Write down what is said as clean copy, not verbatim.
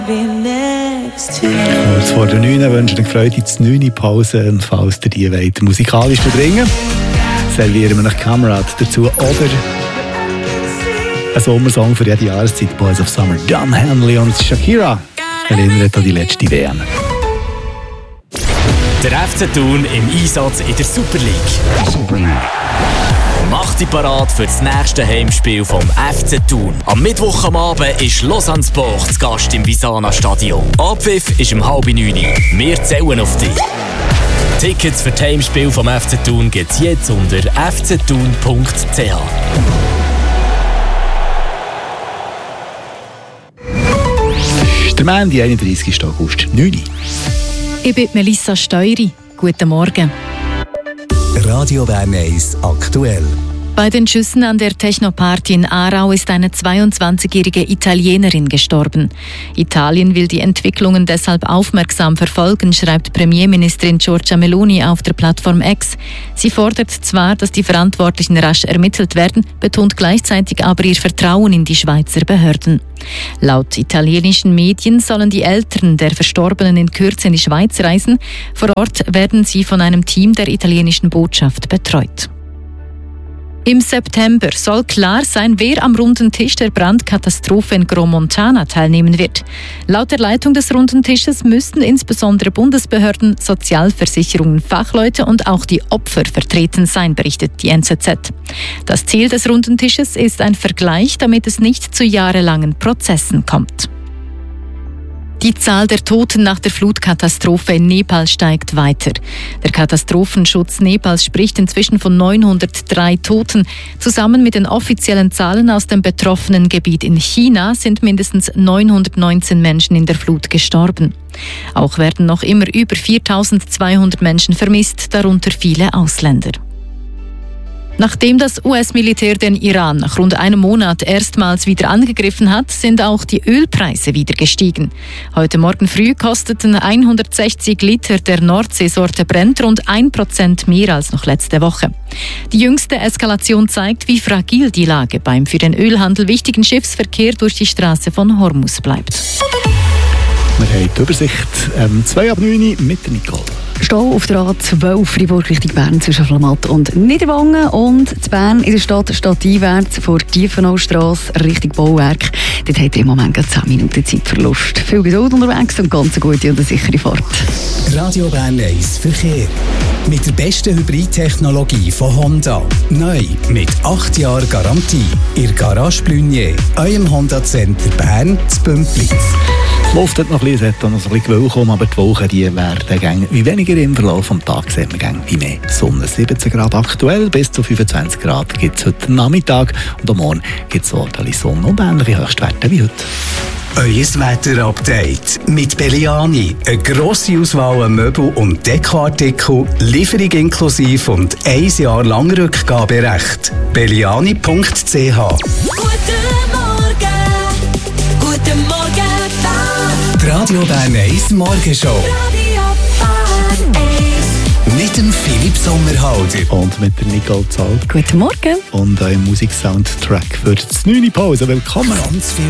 Kurz vor der 9 wünsche ich Freude zur 9 Pause. Und falls ihr die wollt, musikalisch bedringen, servieren wir nach Kamerad dazu. Oder ein Sommersong für jede Jahreszeit, Boys of Summer. John Henley und Shakira erinnert an die letzte WM. Der FC Thun im Einsatz in der Super League. Macht dich parat für das nächste Heimspiel vom FC Thun. Am Mittwoch am Abend ist Lausanne Sport zu Gast im Visana Stadion. Abpfiff ist um 8:30. Wir zählen auf dich. Tickets für das Heimspiel vom FC Thun gibt es jetzt unter fcthun.ch. Der Montag, 31. August, 9 Uhr. Ich bin Melissa Steury. Guten Morgen. Radio Bern 1 aktuell. Bei den Schüssen an der Technoparty in Aarau ist eine 22-jährige Italienerin gestorben. Italien will die Entwicklungen deshalb aufmerksam verfolgen, schreibt Premierministerin Giorgia Meloni auf der Plattform X. Sie fordert zwar, dass die Verantwortlichen rasch ermittelt werden, betont gleichzeitig aber ihr Vertrauen in die Schweizer Behörden. Laut italienischen Medien sollen die Eltern der Verstorbenen in Kürze in die Schweiz reisen. Vor Ort werden sie von einem Team der italienischen Botschaft betreut. Im September soll klar sein, wer am runden Tisch der Brandkatastrophe in Gromontana teilnehmen wird. Laut der Leitung des runden Tisches müssten insbesondere Bundesbehörden, Sozialversicherungen, Fachleute und auch die Opfer vertreten sein, berichtet die NZZ. Das Ziel des runden Tisches ist ein Vergleich, damit es nicht zu jahrelangen Prozessen kommt. Die Zahl der Toten nach der Flutkatastrophe in Nepal steigt weiter. Der Katastrophenschutz Nepals spricht inzwischen von 903 Toten. Zusammen mit den offiziellen Zahlen aus dem betroffenen Gebiet in China sind mindestens 919 Menschen in der Flut gestorben. Auch werden noch immer über 4.200 Menschen vermisst, darunter viele Ausländer. Nachdem das US-Militär den Iran nach rund einem Monat erstmals wieder angegriffen hat, sind auch die Ölpreise wieder gestiegen. Heute Morgen früh kosteten 160 Liter der Nordseesorte Brent rund 1% mehr als noch letzte Woche. Die jüngste Eskalation zeigt, wie fragil die Lage beim für den Ölhandel wichtigen Schiffsverkehr durch die Straße von Hormuz bleibt. Wir haben die Übersicht 8:02 mit der Nicole. Stau auf der A12 Freiburg Richtung Bern zwischen Flamatt und Niederwangen und in Bern in der Stadt stadteinwärts vor Tiefenaustrasse Richtung Bauwerk. Dort habt ihr im Moment 10 Minuten Zeitverlust. Viel Geduld unterwegs und ganz eine gute und eine sichere Fahrt. Radio Bern 1 Verkehr. Mit der besten Hybridtechnologie von Honda. Neu mit 8 Jahren Garantie. Ihr Garage Blunier, eurem Honda Center Bern zu Bümpliz. Es luftet noch ein bisschen, es hat noch so ein bisschen Gewölk, aber die Wolken die werden wie weniger im Verlauf des Tages sehen wir wie mehr Sonne. 17 Grad aktuell, bis zu 25 Grad gibt es heute Nachmittag und am Morgen gibt es ordentlich Sonne und ähnliche Höchstwerte wie heute. Euer Wetter-Update mit Belliani. Eine grosse Auswahl an Möbel- und Dekoartikel, Lieferung inklusive und 1 Jahr lang Rückgaberecht. Belliani.ch. Guten Morgen, Die Radio Bern 1 Morgenshow. Radio Bern 1. Mit dem Philipp Sommerhalder. Und mit der Nicole Zahl Guten Morgen. und einem Musiksoundtrack für die 9. Pause. Willkommen! Ganz viel